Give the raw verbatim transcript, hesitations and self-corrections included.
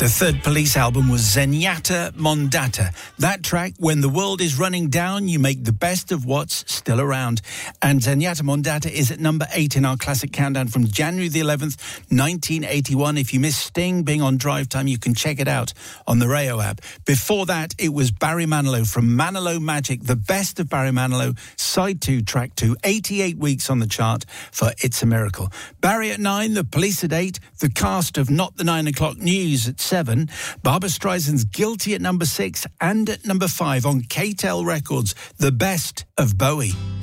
The third Police album was Zenyatta Mondata. That track, When the World is Running Down, you make the best of what's still around. And Zenyatta Mondata is at number eight in our classic countdown from January the eleventh, nineteen eighty-one. If you missed Sting being on Drive Time, you can check it out on the Rayo app. Before that, it was Barry Manilow from Manilow Magic, the best of Barry Manilow, side two, track two, eighty-eight weeks on the chart for It's a Miracle. Barry at nine, The Police at eight, the cast of Not the Nine O'Clock News at seven, Barbra Streisand's Guilty at number six, and at number five on K T E L Records, the best of Bowie.